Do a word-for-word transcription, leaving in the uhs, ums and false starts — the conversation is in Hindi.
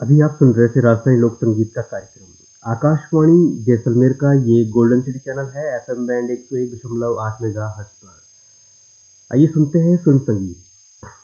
अभी आप सुन रहे थे राजधानी लोक संगीत का कार्यक्रम। आकाशवाणी जैसलमेर का ये गोल्डन सिटी चैनल है एफएम बैंड एक सौ एक दशमलव आठ मेगा हर्ट्ज पर। आइए सुनते हैं फिल्म संगीत।